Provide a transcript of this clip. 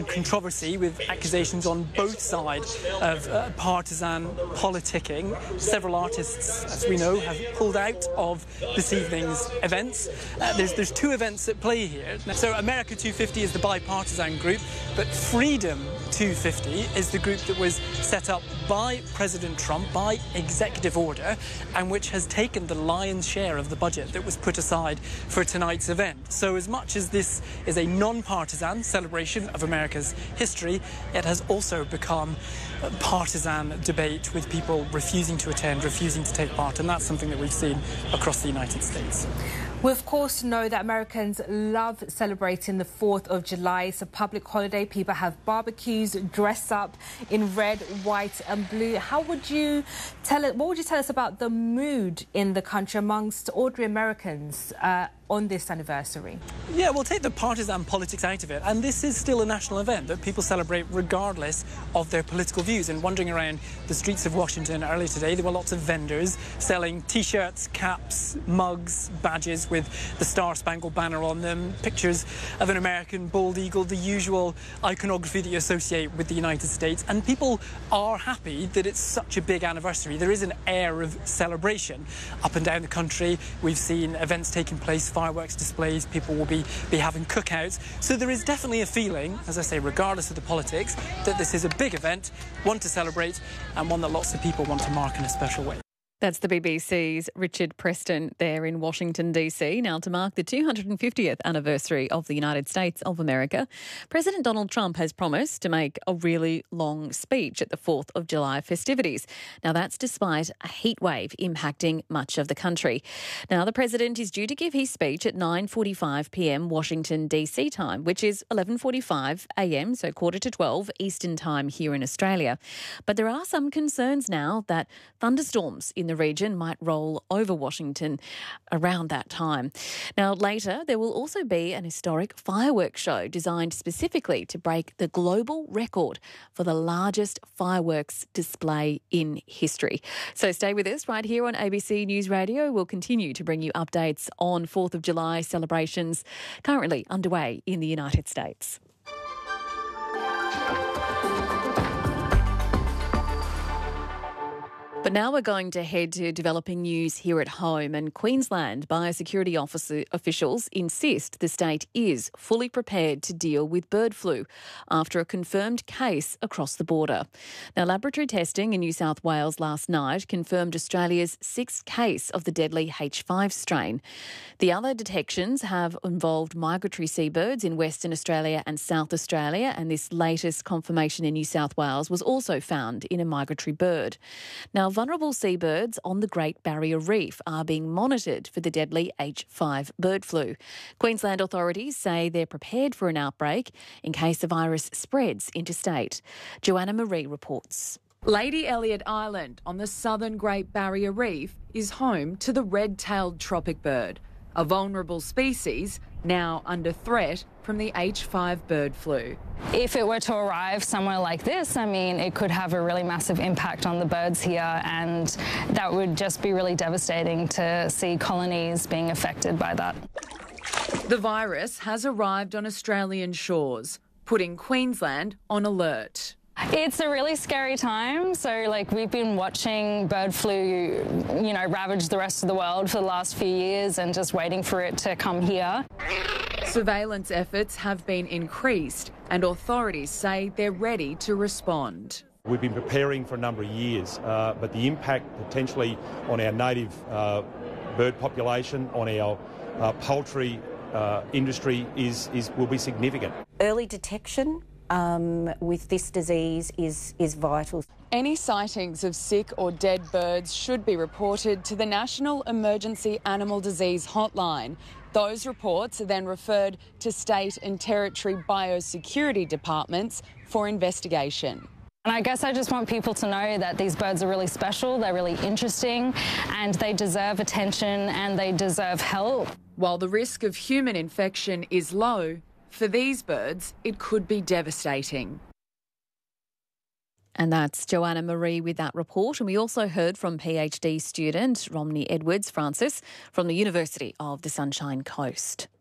and controversy with accusations on both sides of partisan politicking. Several artists, as we know, have pulled out of this evening's events. There's two events at play here. So America 250 is the bipartisan group, but Freedom 250 is the group that was set up by President Trump by executive order and which has taken the lion's share of the budget that was put aside for tonight's event. So as much as this is a non-partisan celebration of America's history, it has also become a partisan debate with people refusing to attend, refusing to take part, and that's something that we've seen across the United States. We, of course, know that Americans love celebrating the 4th of July. It's a public holiday. People have barbecues, dress up in red, white and blue. What would you tell us about the mood in the country amongst ordinary Americans on this anniversary? Yeah, we'll take the partisan politics out of it, and this is still a national event that people celebrate regardless of their political views. And wandering around the streets of Washington earlier today, there were lots of vendors selling T-shirts, caps, mugs, badges with the Star-Spangled Banner on them, pictures of an American bald eagle, the usual iconography that you associate with the United States. And people are happy that it's such a big anniversary. There is an air of celebration up and down the country. We've seen events taking place, fireworks displays, people will be having cookouts. So there is definitely a feeling, as I say, regardless of the politics, that this is a big event, one to celebrate and one that lots of people want to mark in a special way. That's the BBC's Richard Preston there in Washington, D.C. Now, to mark the 250th anniversary of the United States of America, President Donald Trump has promised to make a really long speech at the 4th of July festivities. Now, that's despite a heat wave impacting much of the country. Now, the president is due to give his speech at 9:45 p.m. Washington, D.C. time, which is 11:45 a.m., so 11:45 Eastern time here in Australia. But there are some concerns now that thunderstorms in the region might roll over Washington around that time. Now, later, there will also be an historic fireworks show designed specifically to break the global record for the largest fireworks display in history. So stay with us right here on ABC News Radio. We'll continue to bring you updates on 4th of July celebrations currently underway in the United States. But now we're going to head to developing news here at home, and Queensland biosecurity officials insist the state is fully prepared to deal with bird flu after a confirmed case across the border. Now, laboratory testing in New South Wales last night confirmed Australia's 6th case of the deadly H5 strain. The other detections have involved migratory seabirds in Western Australia and South Australia, and this latest confirmation in New South Wales was also found in a migratory bird. Now, vulnerable seabirds on the Great Barrier Reef are being monitored for the deadly H5 bird flu. Queensland authorities say they're prepared for an outbreak in case the virus spreads interstate. Joanna Marie reports. Lady Elliot Island on the southern Great Barrier Reef is home to the red-tailed tropic bird, a vulnerable species now under threat from the H5 bird flu. If it were to arrive somewhere like this, I mean, it could have a really massive impact on the birds here, and that would just be really devastating to see colonies being affected by that. The virus has arrived on Australian shores, putting Queensland on alert. It's a really scary time. So, we've been watching bird flu, ravage the rest of the world for the last few years and just waiting for it to come here. Surveillance efforts have been increased and authorities say they're ready to respond. We've been preparing for a number of years, but the impact potentially on our native bird population, on our poultry industry will be significant. Early detection with this disease is vital. Any sightings of sick or dead birds should be reported to the National Emergency Animal Disease Hotline. Those reports are then referred to state and territory biosecurity departments for investigation. And I guess I just want people to know that these birds are really special, they're really interesting, and they deserve attention and they deserve help. While the risk of human infection is low, for these birds, it could be devastating. And that's Joanna Marie with that report. And we also heard from PhD student Romney Edwards Francis from the University of the Sunshine Coast.